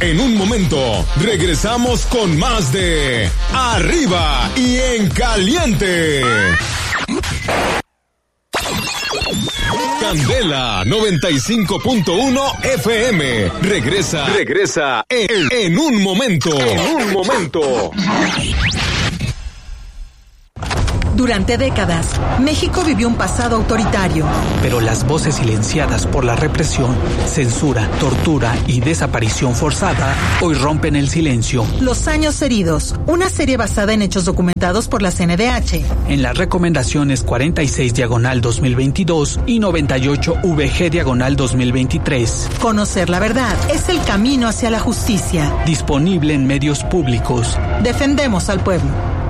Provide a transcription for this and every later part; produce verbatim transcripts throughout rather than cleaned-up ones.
En un momento, regresamos con más de Arriba y en Caliente. Candela noventa y cinco punto uno F M. Regresa, regresa en, en un momento. En un momento. Durante décadas, México vivió un pasado autoritario. Pero las voces silenciadas por la represión, censura, tortura y desaparición forzada hoy rompen el silencio. Los años heridos, una serie basada en hechos documentados por la C N D H. En las recomendaciones cuarenta y seis diagonal dos mil veintidós y noventa y ocho V G diagonal dos mil veintitrés. Conocer la verdad es el camino hacia la justicia. Disponible en medios públicos. Defendemos al pueblo.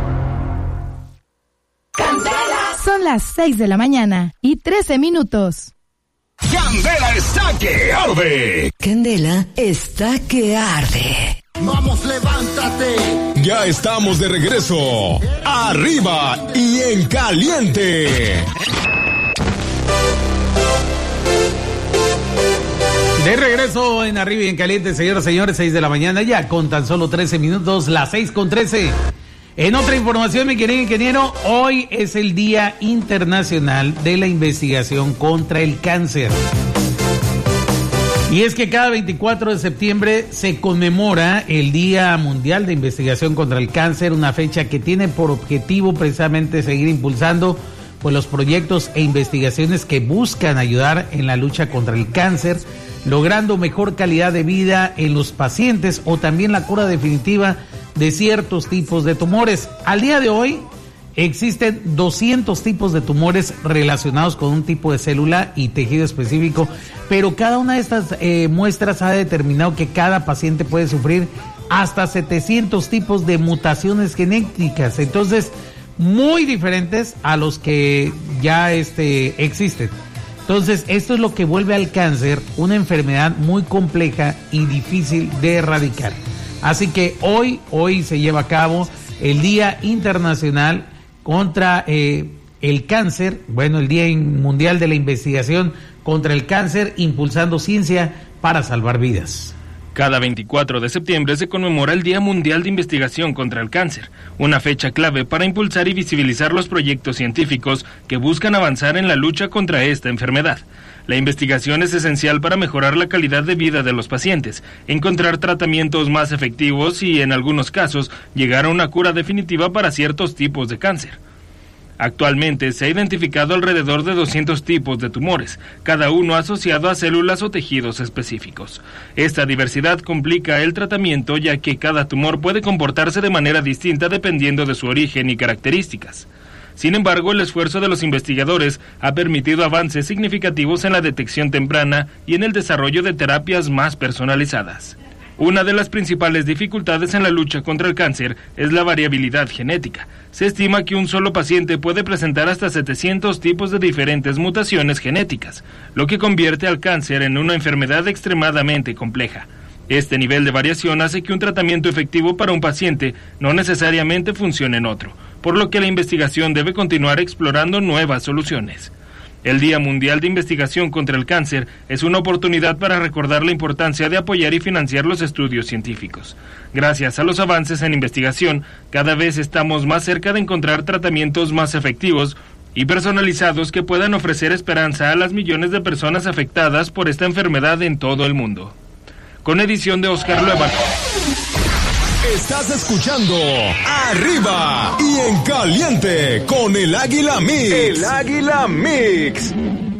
Son las seis de la mañana y trece minutos. Candela está que arde. Candela está que arde. Vamos, levántate. Ya estamos de regreso. Arriba y en Caliente. De regreso en Arriba y en Caliente, señoras y señores, seis de la mañana, ya con tan solo trece minutos, las seis con trece. En otra información, mi querido ingeniero, hoy es el Día Internacional de la Investigación contra el Cáncer. Y es que cada veinticuatro de septiembre se conmemora el Día Mundial de Investigación contra el Cáncer, una fecha que tiene por objetivo precisamente seguir impulsando pues, los proyectos e investigaciones que buscan ayudar en la lucha contra el cáncer, logrando mejor calidad de vida en los pacientes o también la cura definitiva de ciertos tipos de tumores. Al día de hoy existen doscientos tipos de tumores relacionados con un tipo de célula y tejido específico, pero cada una de estas eh, muestras ha determinado que cada paciente puede sufrir hasta setecientos tipos de mutaciones genéticas, entonces muy diferentes a los que ya este, existen. Entonces esto es lo que vuelve al cáncer una enfermedad muy compleja y difícil de erradicar. Así que hoy, hoy se lleva a cabo el Día Internacional contra eh, el Cáncer, bueno, el Día Mundial de la Investigación contra el Cáncer, impulsando ciencia para salvar vidas. Cada veinticuatro de septiembre se conmemora el Día Mundial de Investigación contra el Cáncer, una fecha clave para impulsar y visibilizar los proyectos científicos que buscan avanzar en la lucha contra esta enfermedad. La investigación es esencial para mejorar la calidad de vida de los pacientes, encontrar tratamientos más efectivos y, en algunos casos, llegar a una cura definitiva para ciertos tipos de cáncer. Actualmente se ha identificado alrededor de doscientos tipos de tumores, cada uno asociado a células o tejidos específicos. Esta diversidad complica el tratamiento ya que cada tumor puede comportarse de manera distinta dependiendo de su origen y características. Sin embargo, el esfuerzo de los investigadores ha permitido avances significativos en la detección temprana y en el desarrollo de terapias más personalizadas. Una de las principales dificultades en la lucha contra el cáncer es la variabilidad genética. Se estima que un solo paciente puede presentar hasta setecientos tipos de diferentes mutaciones genéticas, lo que convierte al cáncer en una enfermedad extremadamente compleja. Este nivel de variación hace que un tratamiento efectivo para un paciente no necesariamente funcione en otro, por lo que la investigación debe continuar explorando nuevas soluciones. El Día Mundial de Investigación contra el Cáncer es una oportunidad para recordar la importancia de apoyar y financiar los estudios científicos. Gracias a los avances en investigación, cada vez estamos más cerca de encontrar tratamientos más efectivos y personalizados que puedan ofrecer esperanza a las millones de personas afectadas por esta enfermedad en todo el mundo. Con edición de Oscar Lueva. Estás escuchando Arriba y en Caliente con el Águila Mix. El Águila Mix.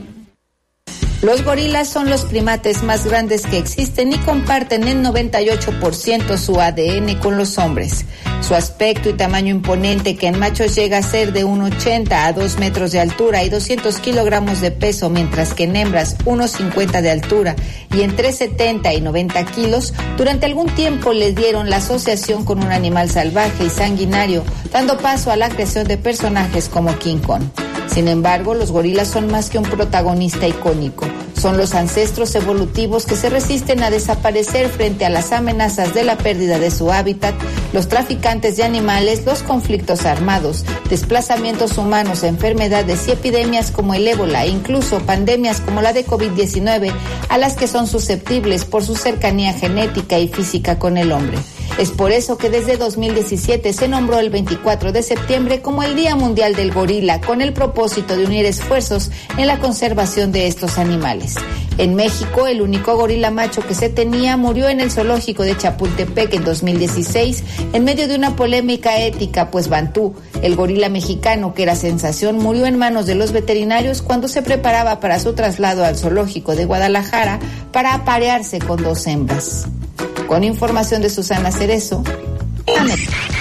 Los gorilas son los primates más grandes que existen y comparten el noventa y ocho por ciento su A D N con los hombres. Su aspecto y tamaño imponente, que en machos llega a ser de uno ochenta a dos metros de altura y doscientos kilogramos de peso, mientras que en hembras uno cincuenta de altura y entre setenta y noventa kilos, durante algún tiempo le dieron la asociación con un animal salvaje y sanguinario, dando paso a la creación de personajes como King Kong. Sin embargo, los gorilas son más que un protagonista icónico. Son los ancestros evolutivos que se resisten a desaparecer frente a las amenazas de la pérdida de su hábitat, los traficantes de animales, los conflictos armados, desplazamientos humanos, enfermedades y epidemias como el ébola e incluso pandemias como la de covid diecinueve, a las que son susceptibles por su cercanía genética y física con el hombre. Es por eso que desde dos mil diecisiete se nombró el veinticuatro de septiembre como el Día Mundial del Gorila, con el propósito de unir esfuerzos en la conservación de estos animales. En México, el único gorila macho que se tenía murió en el zoológico de Chapultepec en dos mil dieciséis, en medio de una polémica ética, pues Bantú, el gorila mexicano que era sensación, murió en manos de los veterinarios cuando se preparaba para su traslado al zoológico de Guadalajara para aparearse con dos hembras. Con información de Susana Cerezo, Anet.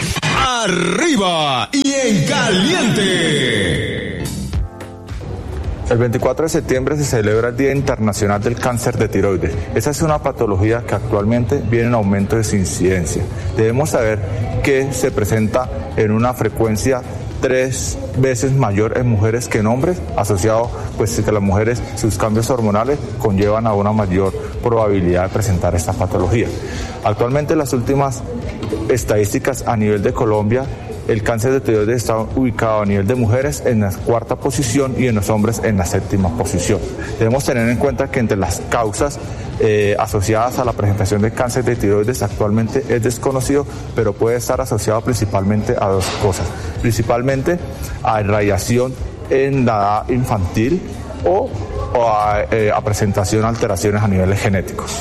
Arriba y en caliente. El veinticuatro de septiembre se celebra el Día Internacional del Cáncer de Tiroides. Esa es una patología que actualmente viene en aumento de su incidencia. Debemos saber que se presenta en una frecuencia tres veces mayor en mujeres que en hombres, asociado pues que las mujeres, sus cambios hormonales conllevan a una mayor probabilidad de presentar esta patología. Actualmente las últimas estadísticas a nivel de Colombia, el cáncer de tiroides está ubicado a nivel de mujeres en la cuarta posición y en los hombres en la séptima posición. Debemos tener en cuenta que entre las causas eh, asociadas a la presentación de cáncer de tiroides actualmente es desconocido, pero puede estar asociado principalmente a dos cosas, principalmente a irradiación en la edad infantil o, o a, eh, a presentación de alteraciones a niveles genéticos.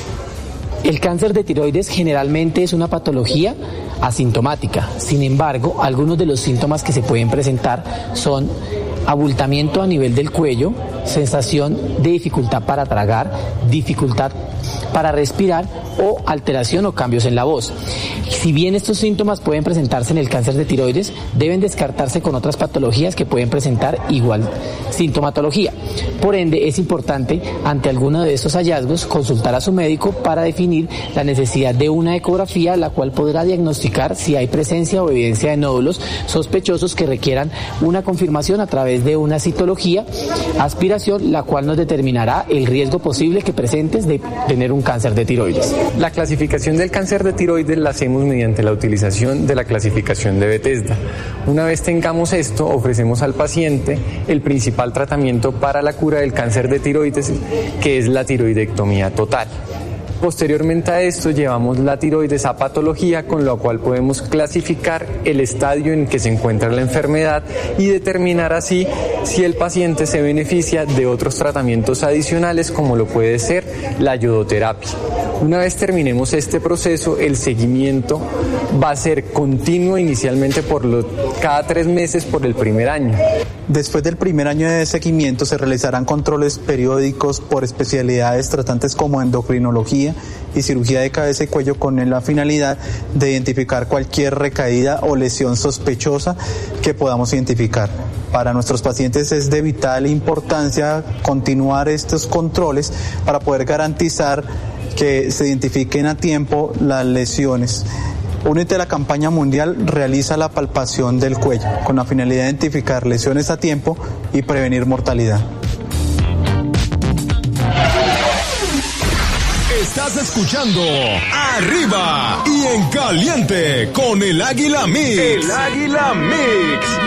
El cáncer de tiroides generalmente es una patología asintomática. Sin embargo, algunos de los síntomas que se pueden presentar son abultamiento a nivel del cuello, sensación de dificultad para tragar, dificultad para respirar o alteración o cambios en la voz. Si bien estos síntomas pueden presentarse en el cáncer de tiroides, deben descartarse con otras patologías que pueden presentar igual sintomatología. Por ende, es importante, ante alguno de estos hallazgos, consultar a su médico para definir la necesidad de una ecografía, la cual podrá diagnosticar si hay presencia o evidencia de nódulos sospechosos que requieran una confirmación a través de una citología, aspiración, la cual nos determinará el riesgo posible que presentes de tener un cáncer de tiroides. La clasificación del cáncer de tiroides la hacemos mediante la utilización de la clasificación de Bethesda. Una vez tengamos esto, ofrecemos al paciente el principal tratamiento para la cura del cáncer de tiroides, que es la tiroidectomía total. Posteriormente a esto llevamos la tiroides a patología, con lo cual podemos clasificar el estadio en que se encuentra la enfermedad y determinar así si el paciente se beneficia de otros tratamientos adicionales, como lo puede ser la iodoterapia. Una vez terminemos este proceso, el seguimiento va a ser continuo inicialmente por lo, cada tres meses por el primer año. Después del primer año de seguimiento se realizarán controles periódicos por especialidades tratantes como endocrinología y cirugía de cabeza y cuello, con la finalidad de identificar cualquier recaída o lesión sospechosa que podamos identificar. Para nuestros pacientes es de vital importancia continuar estos controles para poder garantizar que se identifiquen a tiempo las lesiones. Únete a la campaña mundial, realiza la palpación del cuello con la finalidad de identificar lesiones a tiempo y prevenir mortalidad. Estás escuchando Arriba y en Caliente con el Águila Mix. El Águila Mix.